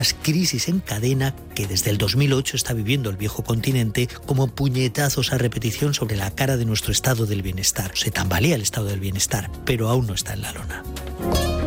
crisis en cadena que desde el 2008 está viviendo el viejo continente como puñetazos a repetición sobre la cara de nuestro estado del bienestar. Se tambalea el estado del bienestar, pero aún no está en la lona.